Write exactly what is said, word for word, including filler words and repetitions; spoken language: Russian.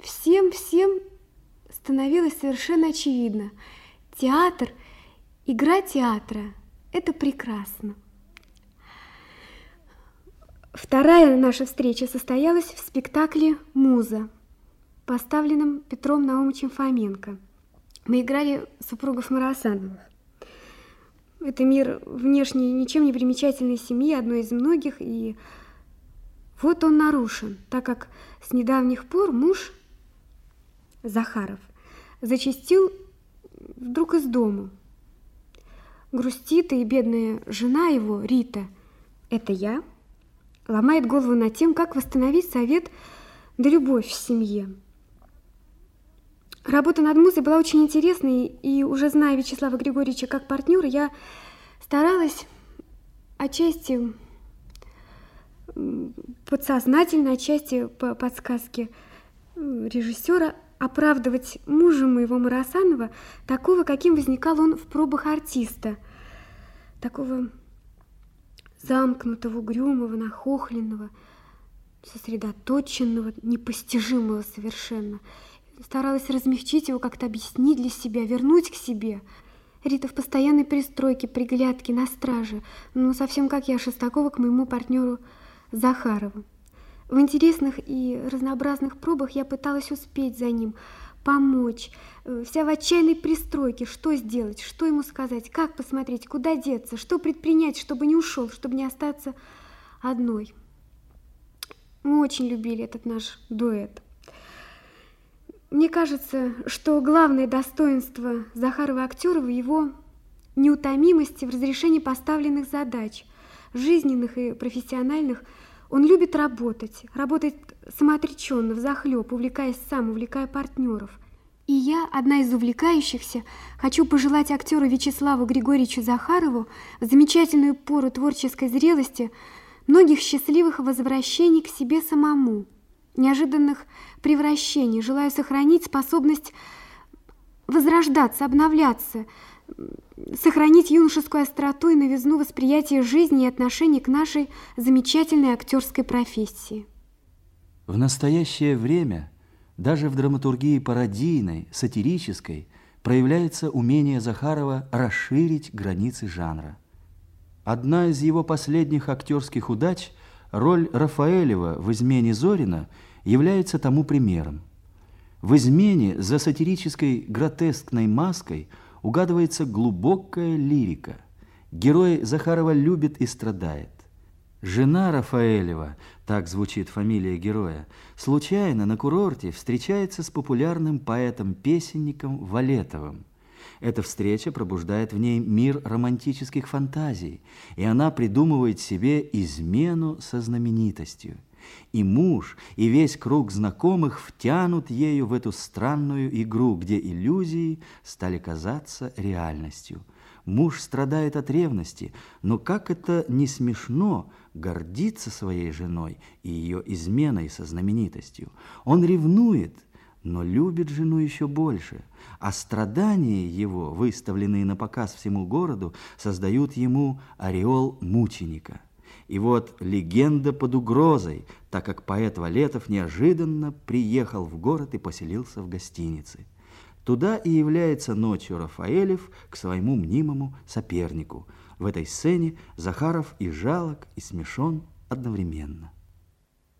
всем-всем становилось совершенно очевидно. Театр, игра театра – это прекрасно. Вторая наша встреча состоялась в спектакле «Муза», поставленном Петром Наумовичем Фоменко. Мы играли супругов Марасановых. Это мир внешне ничем не примечательной семьи, одной из многих, и вот он нарушен, так как с недавних пор муж Захаров зачастил вдруг из дому. Грустит, и бедная жена его, Рита, это я, ломает голову над тем, как восстановить совет да любовь в семье. Работа над «Музой» была очень интересной, и уже зная Вячеслава Григорьевича как партнера, я старалась отчасти подсознательно, отчасти по подсказке режиссера оправдывать мужа моего Марасанова, такого, каким возникал он в пробах артиста, такого замкнутого, угрюмого, нахохленного, сосредоточенного, непостижимого совершенно. Старалась размягчить его, как-то объяснить для себя, вернуть к себе. Рита в постоянной пристройке, приглядке, на страже, ну, совсем как я, Шестакова, к моему партнеру Захарову. В интересных и разнообразных пробах я пыталась успеть за ним, помочь. Вся в отчаянной пристройке, что сделать, что ему сказать, как посмотреть, куда деться, что предпринять, чтобы не ушел, чтобы не остаться одной. Мы очень любили этот наш дуэт. Мне кажется, что главное достоинство Захарова-актера в его неутомимости в разрешении поставленных задач, жизненных и профессиональных. Он любит работать, работает самоотреченно, взахлеб, увлекаясь сам, увлекая партнеров. И я, одна из увлекающихся, хочу пожелать актеру Вячеславу Григорьевичу Захарову в замечательную пору творческой зрелости многих счастливых возвращений к себе самому, неожиданных превращений. Желаю сохранить способность возрождаться, обновляться, сохранить юношескую остроту и новизну восприятия жизни и отношений к нашей замечательной актерской профессии. В настоящее время даже в драматургии пародийной, сатирической проявляется умение Захарова расширить границы жанра. Одна из его последних актерских удач – роль Рафаэлева в «Измене Зорина» является тому примером. В «Измене» за сатирической гротескной маской угадывается глубокая лирика. Герой Захарова любит и страдает. Жена Рафаэлева, так звучит фамилия героя, случайно на курорте встречается с популярным поэтом-песенником Валетовым. Эта встреча пробуждает в ней мир романтических фантазий, и она придумывает себе измену со знаменитостью. И муж, и весь круг знакомых втянут ею в эту странную игру, где иллюзии стали казаться реальностью. Муж страдает от ревности, но как это не смешно гордиться своей женой и ее изменой со знаменитостью. Он ревнует, но любит жену еще больше, а страдания его, выставленные на показ всему городу, создают ему ореол мученика. И вот легенда под угрозой, так как поэт Валетов неожиданно приехал в город и поселился в гостинице. Туда и является ночью Рафаэлев к своему мнимому сопернику. В этой сцене Захаров и жалок, и смешон одновременно.